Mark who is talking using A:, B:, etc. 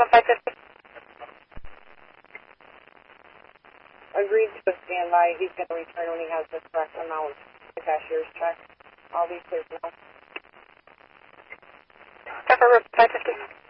A: 550.
B: Agreed to a standby. He's going to return when he has the correct amount. The cashier's check. I'll be clear now.
A: Pepper 550.